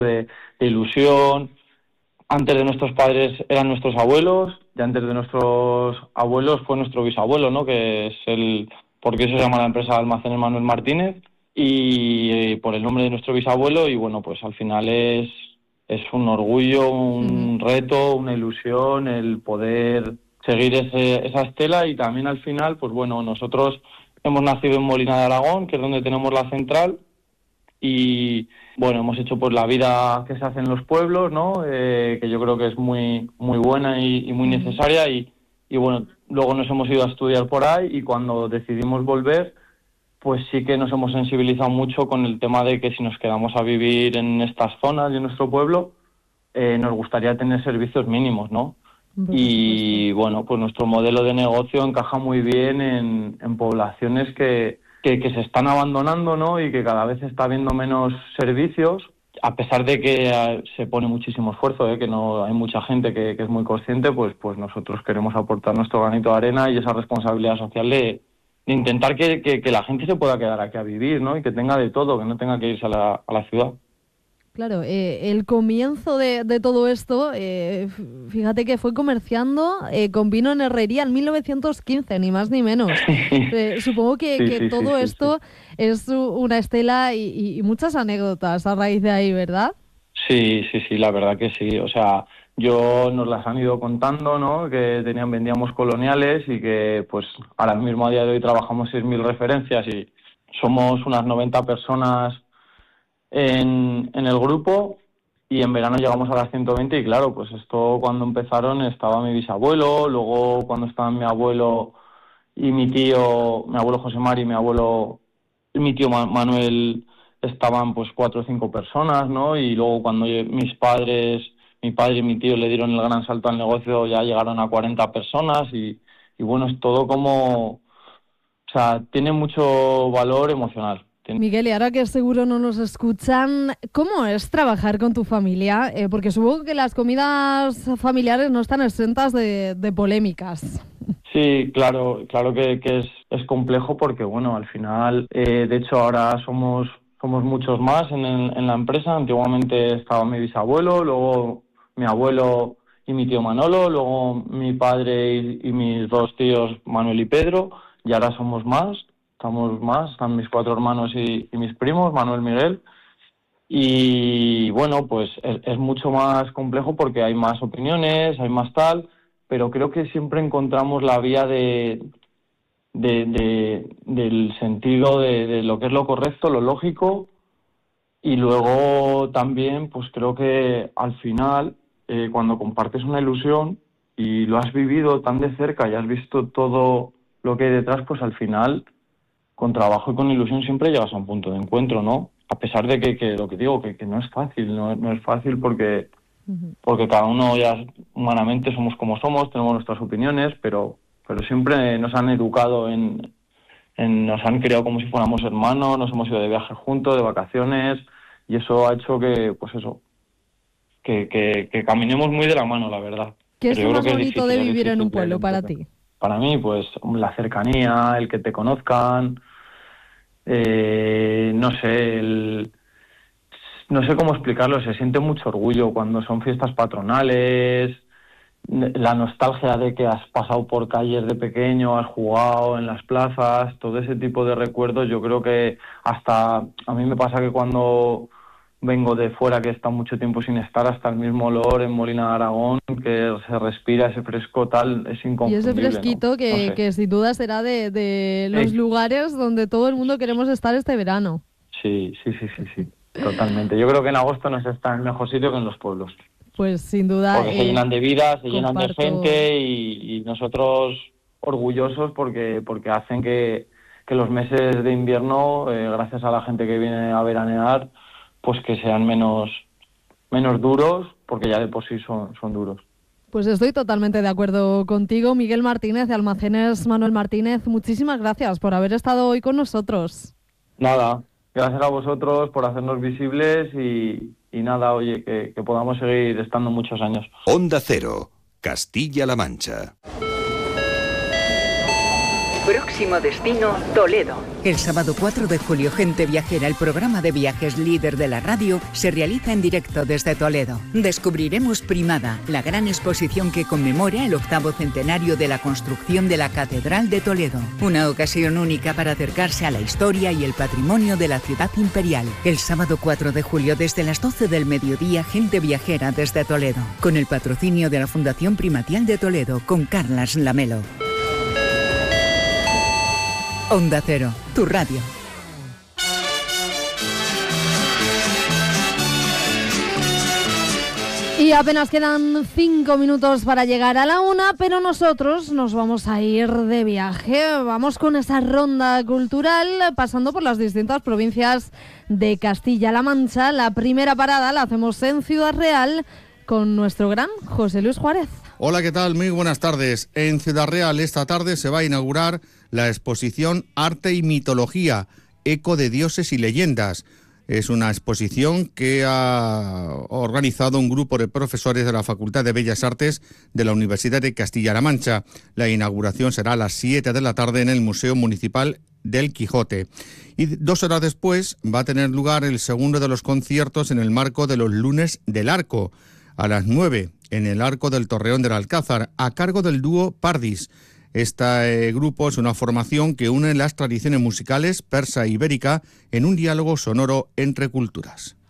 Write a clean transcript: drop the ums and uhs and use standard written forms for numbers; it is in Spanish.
de ilusión. Antes de nuestros padres eran nuestros abuelos, y antes de nuestros abuelos fue nuestro bisabuelo, ¿no? Que es por qué se llama la empresa Almacenes Manuel Martínez, y por el nombre de nuestro bisabuelo, y bueno, pues al final es un orgullo, un reto, una ilusión el poder seguir esa estela. Y también al final, pues bueno, nosotros hemos nacido en Molina de Aragón, que es donde tenemos la central, y bueno, hemos hecho pues la vida que se hace en los pueblos, ¿no? Que yo creo que es muy muy buena y muy necesaria, y bueno, luego nos hemos ido a estudiar por ahí, y cuando decidimos volver, pues sí que nos hemos sensibilizado mucho con el tema de que si nos quedamos a vivir en estas zonas y en nuestro pueblo, nos gustaría tener servicios mínimos, ¿no? Hombre, por supuesto. Y bueno, pues nuestro modelo de negocio encaja muy bien en poblaciones que se están abandonando, ¿no? Y que cada vez está habiendo menos servicios, a pesar de que se pone muchísimo esfuerzo, que no hay mucha gente que es muy consciente. Pues nosotros queremos aportar nuestro granito de arena y esa responsabilidad social de intentar que la gente se pueda quedar aquí a vivir, ¿no? Y que tenga de todo, que no tenga que irse a la ciudad. Claro, el comienzo de todo esto, fíjate que fue comerciando con vino en herrería en 1915, ni más ni menos. Supongo que todo esto es una estela y muchas anécdotas a raíz de ahí, ¿verdad? Sí, la verdad que sí. O sea, nos las han ido contando, ¿no? Que vendíamos coloniales, y que pues ahora mismo a día de hoy trabajamos 6.000 referencias, y somos unas 90 personas en el grupo, y en verano llegamos a las 120. Y claro, pues esto cuando empezaron estaba mi bisabuelo, luego cuando estaban mi abuelo y mi tío, mi abuelo José Mari y mi tío Manuel, estaban pues 4 o 5 personas, ¿no? Y luego cuando mi padre y mi tío le dieron el gran salto al negocio, ya llegaron a 40 personas, y bueno, es todo como, o sea, tiene mucho valor emocional. Miguel, y ahora que seguro no nos escuchan, ¿cómo es trabajar con tu familia? Porque supongo que las comidas familiares no están exentas de polémicas. Sí, claro que es complejo, porque bueno, al final, de hecho ahora somos muchos más en la empresa. Antiguamente estaba mi bisabuelo, luego mi abuelo y mi tío Manolo, luego mi padre y mis dos tíos Manuel y Pedro, y ahora estamos más, están mis 4 hermanos y mis primos, Manuel, Miguel. Y bueno, pues es mucho más complejo porque hay más opiniones, hay más tal, pero creo que siempre encontramos la vía del sentido de lo que es lo correcto, lo lógico. Y luego también, pues creo que al final, cuando compartes una ilusión y lo has vivido tan de cerca y has visto todo lo que hay detrás, pues al final, con trabajo y con ilusión, siempre llegas a un punto de encuentro, ¿no? A pesar de que lo que digo, que no es fácil, no es fácil, porque cada uno ya humanamente somos como somos, tenemos nuestras opiniones, pero siempre nos han educado nos han criado como si fuéramos hermanos, nos hemos ido de viaje juntos, de vacaciones, y eso ha hecho que, pues eso, que caminemos muy de la mano, la verdad. ¿Qué es Pero lo yo creo más que bonito de es vivir en difícil un pueblo para entender. ti? Para mí, pues la cercanía, el que te conozcan, no sé, no sé cómo explicarlo. Se siente mucho orgullo cuando son fiestas patronales, la nostalgia de que has pasado por calles de pequeño, has jugado en las plazas, todo ese tipo de recuerdos. Yo creo que hasta a mí me pasa que cuando vengo de fuera, que he estado mucho tiempo sin estar, hasta el mismo olor en Molina de Aragón, que se respira ese fresco tal, es Y ese inconfundible, ¿no? fresquito No que, sé. que sin duda será de los Sí, lugares donde todo el mundo queremos estar este verano. sí, totalmente. Yo creo que en agosto no se está en el mejor sitio que en los pueblos, Pues sin duda porque se llenan de vida, se llenan de comparto. gente, y nosotros orgullosos porque hacen que los meses de invierno, gracias a la gente que viene a veranear, pues que sean menos duros, porque ya de por sí son duros. Pues estoy totalmente de acuerdo contigo, Miguel Martínez, de Almacenes Manuel Martínez. Muchísimas gracias por haber estado hoy con nosotros. Nada, gracias a vosotros por hacernos visibles, y nada, oye, que podamos seguir estando muchos años. Onda Cero, Castilla-La Mancha. Próximo destino, Toledo. El sábado 4 de julio, Gente Viajera, el programa de viajes líder de la radio, se realiza en directo desde Toledo. Descubriremos Primada, la gran exposición que conmemora el 8º centenario de la construcción de la Catedral de Toledo. Una ocasión única para acercarse a la historia y el patrimonio de la ciudad imperial. El sábado 4 de julio, desde las 12 del mediodía, Gente Viajera desde Toledo. Con el patrocinio de la Fundación Primatial de Toledo, con Carlas Lamelo. Onda Cero, tu radio. Y apenas quedan 5 minutos para llegar a la 1, pero nosotros nos vamos a ir de viaje. Vamos con esa ronda cultural, pasando por las distintas provincias de Castilla-La Mancha. La primera parada la hacemos en Ciudad Real con nuestro gran José Luis Juárez. Hola, ¿qué tal? Muy buenas tardes. En Ciudad Real esta tarde se va a inaugurar la exposición Arte y Mitología, Eco de Dioses y Leyendas. Es una exposición que ha organizado un grupo de profesores de la Facultad de Bellas Artes de la Universidad de Castilla-La Mancha. La inauguración será a las 7 de la tarde en el Museo Municipal del Quijote. Y 2 horas después va a tener lugar el segundo de los conciertos en el marco de los Lunes del Arco, a las 9 en el Arco del Torreón del Alcázar, a cargo del dúo Pardis. Este grupo es una formación que une las tradiciones musicales persa e ibérica en un diálogo sonoro entre culturas.